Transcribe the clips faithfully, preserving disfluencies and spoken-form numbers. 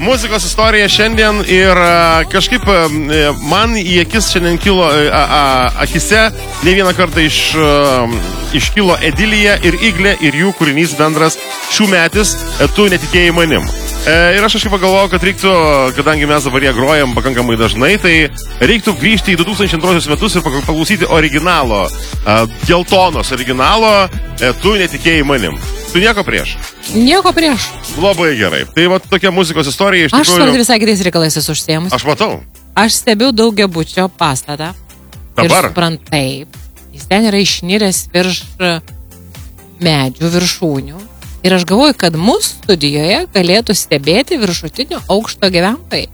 Muzikos istorija šiandien ir a, kažkaip a, man į akis šiandien kilo, a, a, akise ne vieną kartą iš, a, iškilo Edilija ir Iglė ir jų kūrinys bendras šių metis Tu netikėjai manim. E, ir aš kažkaip pagalvojau, kad reiktų, kadangi mes dabar ją grojam pakankamai dažnai, tai reiktų grįžti į du tūkstančiai antrus metus ir paklausyti originalo, a, geltonos originalo e, Tu netikėjai manim. Tu nieko prieš? Nieko prieš. Labai gerai. Tai va tokia muzikos istorija iš Aš tikrųjų... svarbi visai kitais reikalais esu užsiėmus. Aš matau. Aš stebiu daugiabučio pastatą. Dabar? Ir suprant taip. Jis ten yra išniręs virš medžių viršūnių. Ir aš galvoju, kad mūsų studijoje galėtų stebėti viršutinio aukšto gyventojai.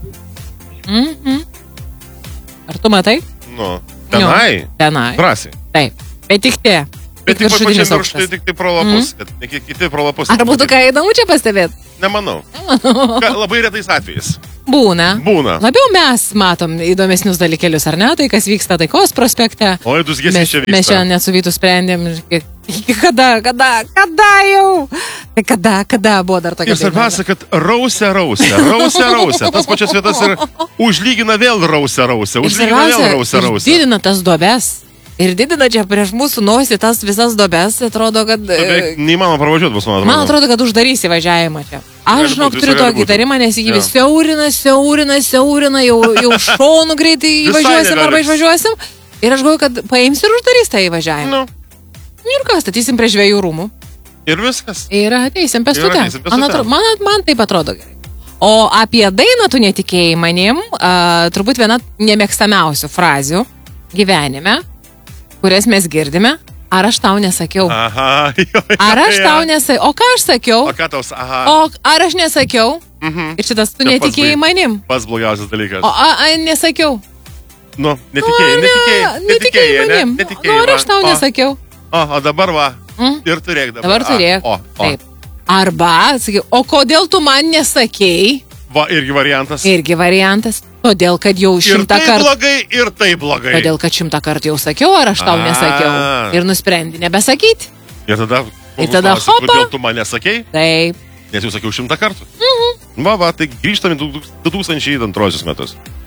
Mhm. Ar tu matai? Nu, tenai? Nu, tenai. Drąsiai. Taip. Bet tik tie. Bet tik pačiam viršutai, tik tai pro lapus. Mm. Kad kiti pro lapus. Ar būtų ką įdomu čia pastebėti? Nemanau. Nemanau. Ka, labai retais atvejais. Būna. Būna. Labiau mes matom įdomesnius dalykėlius, ar ne? Tai, kas vyksta Taikos prospekte. O, jūs gėsiai čia vyksta. Mes čia net su Vytu sprendėm. Kada, kada, kada jau? Tai kada, kada buvo dar tokia. Ir svarbiausia, kad rausia, rausia, rausia, rausia. Tas pačias vietas ir užlygina vėl rausia, rausia. Užlygina vėl rausia, rausia. Didina tas duobes. Ir didina čia prieš mūsų nosį tas visas duobes, atrodo, kad... Beveik neįmanoma pravažiuoti bus, man atrodo. Man atrodo, kad uždarys įvažiavimą čia. Aš, žinok, turiu tokį įtarimą, nes jį vis siaurina, siaurina, siaurina, jau, jau šonų greitai įvažiuosim arba išvažiuosim. Ir aš galvoju, kad paims ir uždarys tą įvažiavimą. Nu. Ir ką, statysim prie žvejų rūmų. Ir viskas. Ir ateisim pėstute. Man, atro, man, man taip atrodo gerai. O apie dainą Tu netikėjai manim, uh, turbūt viena nemėgstamiausių frazių gyvenime, kurias mes girdime, ar aš tau nesakiau? Aha, jo, jo, ar aš tau nesakiau? O ką aš sakiau? O ką tau, aha. O ar aš nesakiau? Mhm. Ir šitas Tu netikėjai manim. Pats blogiausias dalykas. O a, a, nesakiau? Nu, netikėjai, o, netikėjai, ne, netikėjai manim. Ne, netikėjai, nu, ar aš tau o, nesakiau? O, o dabar va, mm? ir turėk dabar. Dabar turėk. A, o, o. Taip. Arba, sakiau, o kodėl tu man nesakei? Va, irgi variantas. Irgi variantas. Todėl, kad jau šimtą kartų... Ir tai blogai, ir tai blogai. Todėl, kad šimtą kartų jau sakiau, ar aš tau nesakiau. Ir nusprendi nebesakyti. Ir tada... Ir tada hopa. Kodėl tu man nesakei? Taip. Nes jau sakiau šimtą kartų. Mhm. Va, va, tai grįžtame į du tūkstančiai antrosius metus.